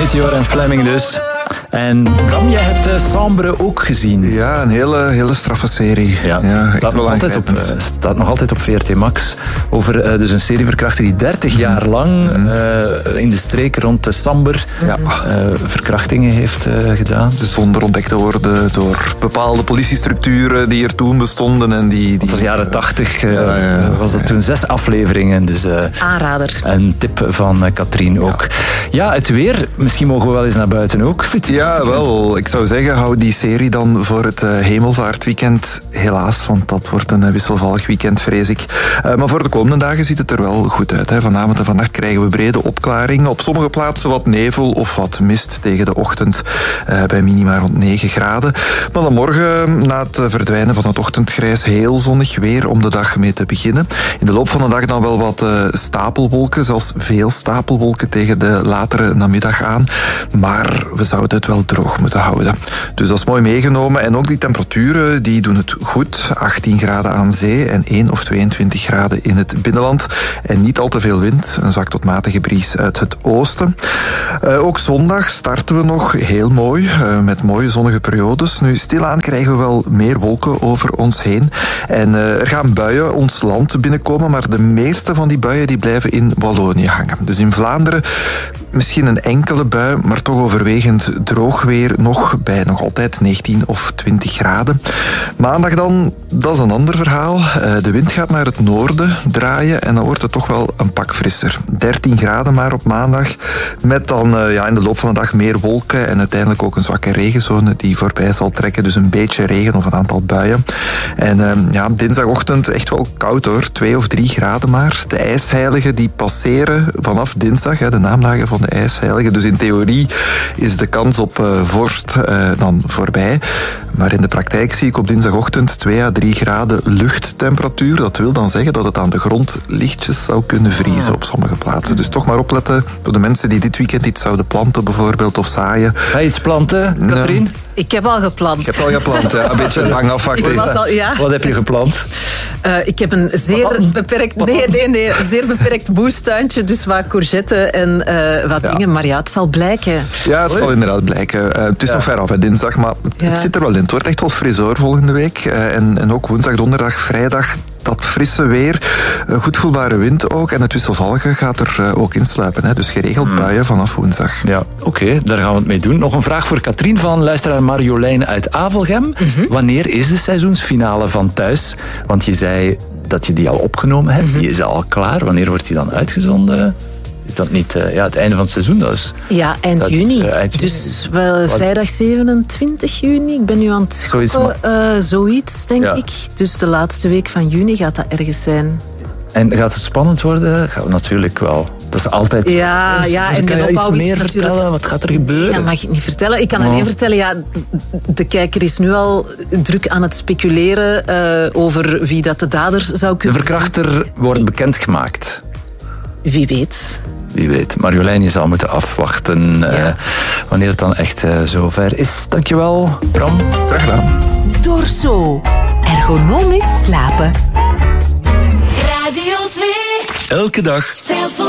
Meteor en Fleming dus. En Bram, jij hebt Sambre ook gezien. Ja, een hele straffe serie. Ja, staat nog altijd op VRT Max. Over dus een serieverkrachter die 30 jaar lang in de streek rond de Samber verkrachtingen heeft gedaan. Zonder ontdekt te worden door bepaalde politiestructuren die er toen bestonden. En die... Dat was jaren 80, was dat toen 6 afleveringen. Dus, aanrader. Een tip van Katrien ook. Ja, het weer. Misschien mogen we wel eens naar buiten ook. Ja, wel. Ik zou zeggen, hou die serie dan voor het hemelvaartweekend. Helaas, want dat wordt een wisselvallig weekend, vrees ik. Maar voor de komende dagen ziet het er wel goed uit. Hè. Vanavond en vannacht krijgen we brede opklaringen. Op sommige plaatsen wat nevel of wat mist tegen de ochtend. Bij minima rond 9 graden. Maar dan morgen, na het verdwijnen van het ochtendgrijs, heel zonnig weer om de dag mee te beginnen. In de loop van de dag dan wel wat stapelwolken. Zelfs veel stapelwolken tegen de latere namiddag aan. Maar we zouden het wel droog moeten houden. Dus dat is mooi meegenomen. En ook die temperaturen die doen het goed. 18 graden aan zee en 1 of 22 graden in het binnenland. En niet al te veel wind. Een zwak tot matige bries uit het oosten. Ook zondag starten we nog heel mooi. Met mooie zonnige periodes. Nu, stilaan krijgen we wel meer wolken over ons heen. En er gaan buien ons land binnenkomen. Maar de meeste van die buien die blijven in Wallonië hangen. Dus in Vlaanderen misschien een enkele bui, maar toch overwegend droog weer nog bij nog altijd 19 of 20 graden. Maandag dan, dat is een ander verhaal. De wind gaat naar het noorden draaien en dan wordt het toch wel een pak frisser. 13 graden maar op maandag, met dan in de loop van de dag meer wolken en uiteindelijk ook een zwakke regenzone die voorbij zal trekken. Dus een beetje regen of een aantal buien. En dinsdagochtend echt wel koud hoor, 2 of 3 graden maar. De ijsheiligen die passeren vanaf dinsdag, de naamdagen van de ijsheiligen. Dus in theorie is de kans op vorst dan voorbij. Maar in de praktijk zie ik op dinsdagochtend 2 à 3 graden luchttemperatuur. Dat wil dan zeggen dat het aan de grond lichtjes zou kunnen vriezen op sommige plaatsen. Dus toch maar opletten voor de mensen die dit weekend iets zouden planten bijvoorbeeld of zaaien. Ga je iets planten, Katrien? Ik heb al geplant. Ik heb al geplant, ja. Een beetje lang afwachten. Wat heb je geplant? Ik heb een zeer beperkt moestuintje. Dus wat courgetten en wat dingen. Maar ja, het zal blijken. Ja, het zal inderdaad blijken. Het is nog ver af, dinsdag, maar het zit er wel in. Het wordt echt wel fris hoor, volgende week. En ook woensdag, donderdag, vrijdag. Dat frisse weer, goed voelbare wind ook. En het wisselvallige gaat er ook insluipen. Hè. Dus geregeld buien vanaf woensdag. Ja, oké, daar gaan we het mee doen. Nog een vraag voor Katrien van luisteraar Marjolein uit Avelgem. Wanneer is de seizoensfinale van Thuis? Want je zei dat je die al opgenomen hebt. Die is al klaar. Wanneer wordt die dan uitgezonden? Is dat niet het einde van het seizoen? Eind juni. Dus wel vrijdag 27 juni. Ik ben nu aan het schoppen. Zoiets, denk ik. Dus de laatste week van juni gaat dat ergens zijn. En gaat het spannend worden? Gaan we natuurlijk wel. Dat is altijd... En kan je iets meer vertellen? Wat gaat er gebeuren? Nee, dat mag ik niet vertellen. Ik kan alleen vertellen, de kijker is nu al druk aan het speculeren over wie dat de dader zou kunnen zijn. De verkrachter wordt bekendgemaakt. Wie weet. Wie weet. Marjolein, je zal moeten afwachten wanneer het dan echt zover is. Dankjewel, Bram. Graag gedaan. Dorso. Ergonomisch slapen. Radio 2. Elke dag